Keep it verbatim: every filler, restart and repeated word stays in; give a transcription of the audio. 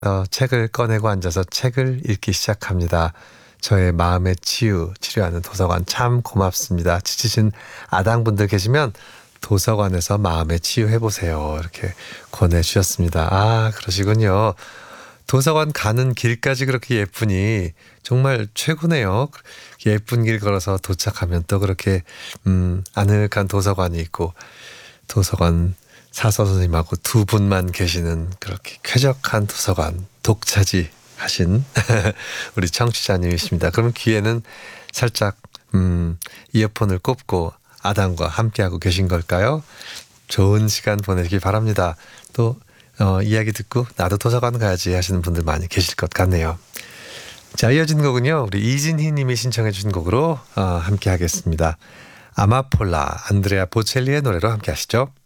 어, 책을 꺼내고 앉아서 책을 읽기 시작합니다. 저의 마음의 치유, 치료하는 도서관 참 고맙습니다. 지치신 아당분들 계시면 도서관에서 마음의 치유해보세요. 이렇게 권해주셨습니다. 아, 그러시군요. 도서관 가는 길까지 그렇게 예쁘니 정말 최고네요. 예쁜 길 걸어서 도착하면 또 그렇게 음, 아늑한 도서관이 있고 도서관 사서 선생님하고 두 분만 계시는 그렇게 쾌적한 도서관 독차지 하신 우리 청취자님이십니다. 그럼 귀에는 살짝 음, 이어폰을 꼽고 아담과 함께하고 계신 걸까요? 좋은 시간 보내시기 바랍니다. 또 어, 이야기 듣고 나도 도서관 가야지 하시는 분들 많이 계실 것 같네요. 자, 이어진 곡은요. 우리 이진희 님이 신청해 주신 곡으로 어, 함께 하겠습니다. 아마폴라 안드레아 보첼리의 노래로 함께 하시죠.